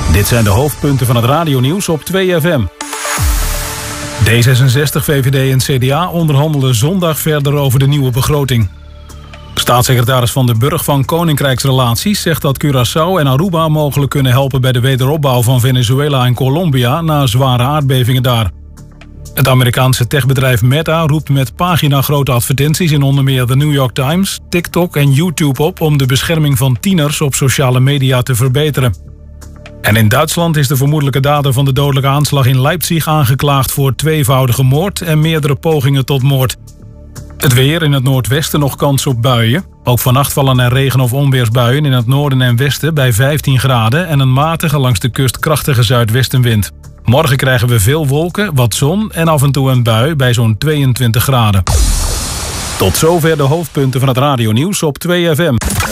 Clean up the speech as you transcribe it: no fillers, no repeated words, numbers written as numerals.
Dit zijn de hoofdpunten van het radionieuws op 2FM. D66, VVD en CDA onderhandelen zondag verder over de nieuwe begroting. Staatssecretaris Van den Burg van Koninkrijksrelaties zegt dat Curaçao en Aruba mogelijk kunnen helpen bij de wederopbouw van Venezuela en Colombia na zware aardbevingen daar. Het Amerikaanse techbedrijf Meta roept met paginagrote advertenties in onder meer de New York Times, TikTok en YouTube op om de bescherming van tieners op sociale media te verbeteren. En in Duitsland is de vermoedelijke dader van de dodelijke aanslag in Leipzig aangeklaagd voor tweevoudige moord en meerdere pogingen tot moord. Het weer: in het noordwesten nog kans op buien. Ook vannacht vallen er regen- of onweersbuien in het noorden en westen bij 15 graden... en een matige langs de kust krachtige zuidwestenwind. Morgen krijgen we veel wolken, wat zon en af en toe een bui bij zo'n 22 graden. Tot zover de hoofdpunten van het radionieuws op 2FM.